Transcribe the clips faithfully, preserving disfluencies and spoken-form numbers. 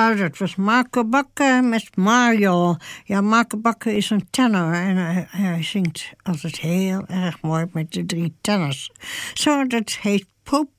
Ja, dat was Marco Bakker met Mario. Ja, Marco Bakker is een tenor en hij, hij zingt altijd heel erg mooi met de drie tenors. Zo, dat heet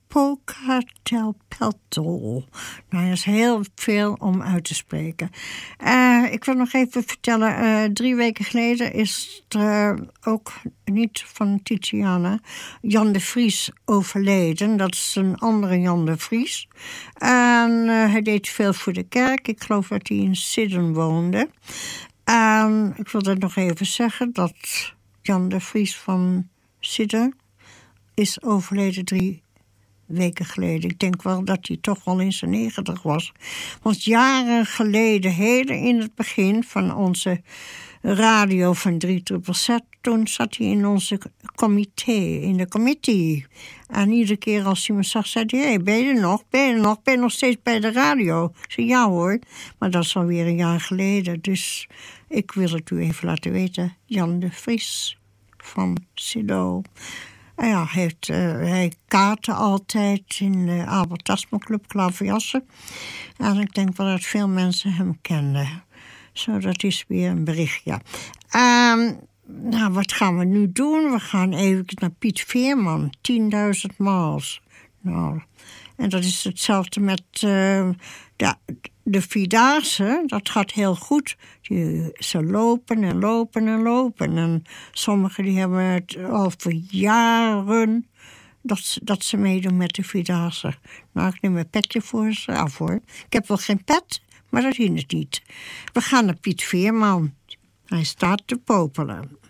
Popocatépetl. Nou, dat is heel veel om uit te spreken. Uh, ik wil nog even vertellen, uh, drie weken geleden is er uh, ook niet van Tiziana Jan de Vries overleden. Dat is een andere Jan de Vries. En uh, hij deed veel voor de kerk. Ik geloof dat hij in Sidden woonde. En ik wil dat nog even zeggen, dat Jan de Vries van Sidden is overleden drie weken geleden. Ik denk wel dat hij toch wel in zijn negentig was. Want jaren geleden, heel in het begin van onze radio van drie dubbel Z, toen zat hij in onze comité, in de committee. En iedere keer als hij me zag, zei hij, hey, ben je er nog? Ben je er nog? Ben je nog steeds bij de radio? Ik zei, ja hoor. Maar dat is alweer een jaar geleden. Dus ik wil het u even laten weten. Jan de Vries van Sido. En ja, heeft, uh, hij kaatte altijd in de Albert Tasman Club Klaverjassen. En ik denk wel dat veel mensen hem kenden. Zo, dat is weer een berichtje. Um, nou, wat gaan we nu doen? We gaan even naar Piet Veerman, tienduizend miles. Nou, en dat is hetzelfde met uh, de, de Vierdaagse. Dat gaat heel goed. Die, ze lopen en lopen en lopen. En sommigen die hebben het al voor jaren dat ze, dat ze meedoen met de Vierdaagse. Nou, ik neem mijn petje voor ze af hoor. Ik heb wel geen pet, maar dat hindert niet. We gaan naar Piet Veerman. Hij staat te popelen.